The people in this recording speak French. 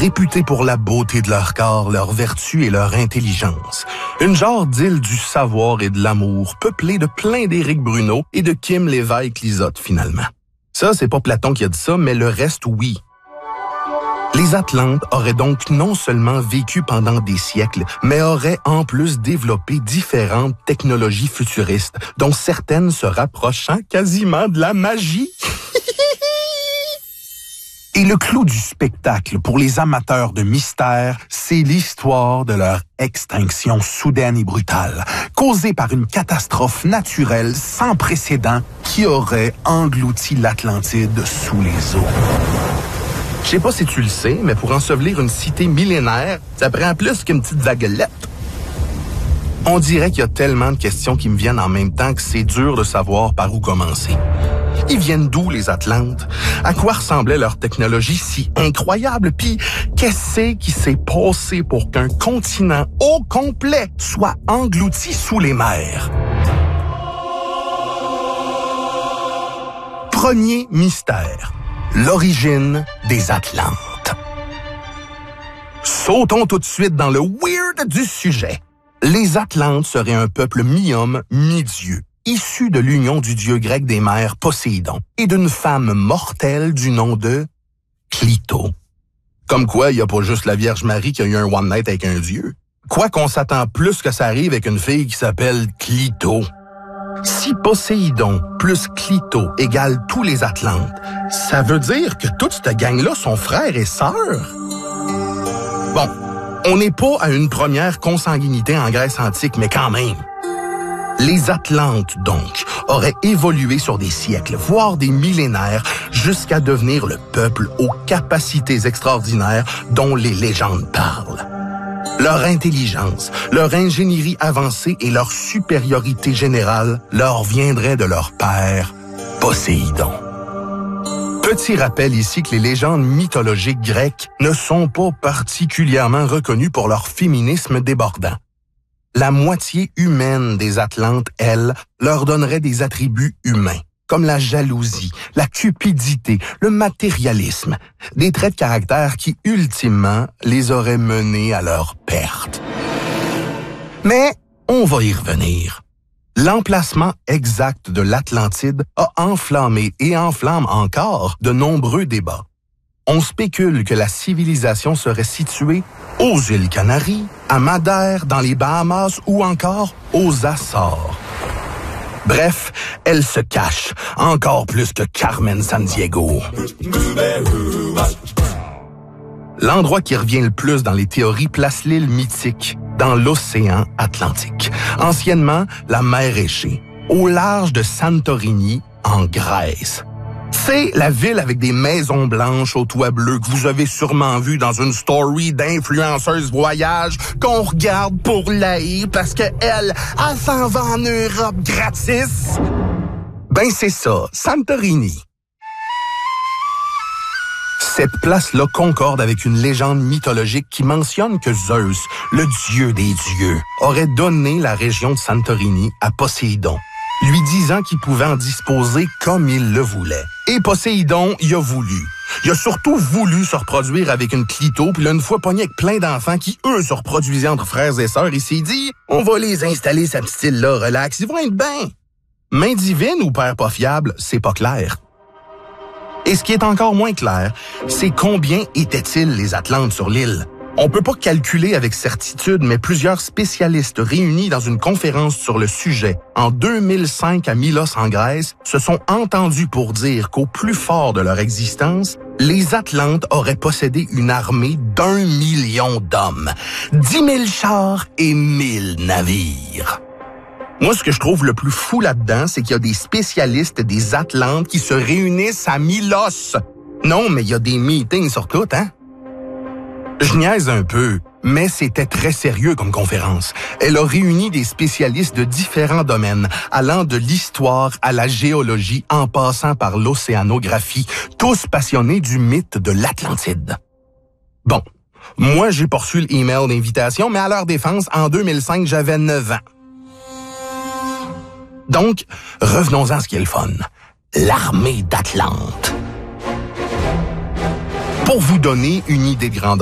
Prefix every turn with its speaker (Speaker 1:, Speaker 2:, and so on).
Speaker 1: réputés pour la beauté de leur corps, leur vertu et leur intelligence. Une genre d'île du savoir et de l'amour, peuplée de plein d'Éric Bruno et de Kim Lévesque-Lisotte, finalement. Ça, c'est pas Platon qui a dit ça, mais le reste, oui. Les Atlantes auraient donc non seulement vécu pendant des siècles, mais auraient en plus développé différentes technologies futuristes, dont certaines se rapprochant quasiment de la magie. Et le clou du spectacle pour les amateurs de mystère, c'est l'histoire de leur extinction soudaine et brutale, causée par une catastrophe naturelle sans précédent qui aurait englouti l'Atlantide sous les eaux. Je sais pas si tu le sais, mais pour ensevelir une cité millénaire, ça prend plus qu'une petite vaguelette. On dirait qu'il y a tellement de questions qui me viennent en même temps que c'est dur de savoir par où commencer. Ils viennent d'où, les Atlantes? À quoi ressemblait leur technologie si incroyable? Puis, qu'est-ce qui s'est passé pour qu'un continent au complet soit englouti sous les mers? Premier mystère. L'origine des Atlantes. Sautons tout de suite dans le weird du sujet. Les Atlantes seraient un peuple mi-homme, mi-dieu, issu de l'union du dieu grec des mers Poséidon et d'une femme mortelle du nom de Clito. Comme quoi, il n'y a pas juste la Vierge Marie qui a eu un one night avec un dieu. Quoi qu'on s'attend plus que ça arrive avec une fille qui s'appelle Clito. Si Poséidon plus Clito égale tous les Atlantes, ça veut dire que toute cette gang-là sont frères et sœurs? Bon, on n'est pas à une première consanguinité en Grèce antique, mais quand même. Les Atlantes, donc, auraient évolué sur des siècles, voire des millénaires, jusqu'à devenir le peuple aux capacités extraordinaires dont les légendes parlent. Leur intelligence, leur ingénierie avancée et leur supériorité générale leur viendraient de leur père, Poséidon. Petit rappel ici que les légendes mythologiques grecques ne sont pas particulièrement reconnues pour leur féminisme débordant. La moitié humaine des Atlantes, elle, leur donnerait des attributs humains, comme la jalousie, la cupidité, le matérialisme, des traits de caractère qui, ultimement, les auraient menés à leur perte. Mais on va y revenir. L'emplacement exact de l'Atlantide a enflammé et enflamme encore de nombreux débats. On spécule que la civilisation serait située aux îles Canaries, à Madère, dans les Bahamas ou encore aux Açores. Bref, elle se cache, encore plus que Carmen Sandiego. L'endroit qui revient le plus dans les théories place l'île mythique, dans l'océan Atlantique, anciennement la mer Échée, au large de Santorini, en Grèce. C'est la ville avec des maisons blanches aux toits bleus que vous avez sûrement vu dans une story d'influenceuse voyage qu'on regarde pour l'haïr parce qu'elle s'en va en Europe gratis. Ben c'est ça, Santorini. Cette place-là concorde avec une légende mythologique qui mentionne que Zeus, le dieu des dieux, aurait donné la région de Santorini à Poséidon, lui disant qu'il pouvait en disposer comme il le voulait. Et Poséidon y a voulu. Il a surtout voulu se reproduire avec une Clito, puis là, une fois pogné avec plein d'enfants qui, eux, se reproduisaient entre frères et sœurs, il s'est dit « On va les installer sa petite île-là, relax, ils vont être bien. » Main divine ou père pas fiable, c'est pas clair. Et ce qui est encore moins clair, c'est combien étaient-ils les Atlantes sur l'île? On peut pas calculer avec certitude, mais plusieurs spécialistes réunis dans une conférence sur le sujet en 2005 à Milos en Grèce se sont entendus pour dire qu'au plus fort de leur existence, les Atlantes auraient possédé une armée d'1 million d'hommes, 10 000 chars et 1000 navires. Moi, ce que je trouve le plus fou là-dedans, c'est qu'il y a des spécialistes des Atlantes qui se réunissent à Milos. Non, mais il y a des meetings sur tout, hein? Je niaise un peu, mais c'était très sérieux comme conférence. Elle a réuni des spécialistes de différents domaines, allant de l'histoire à la géologie en passant par l'océanographie, tous passionnés du mythe de l'Atlantide. Bon, moi j'ai pas reçu l'email d'invitation, mais à leur défense, en 2005, j'avais 9 ans. Donc, revenons-en à ce qui est le fun. L'armée d'Atlante. Pour vous donner une idée de grandeur,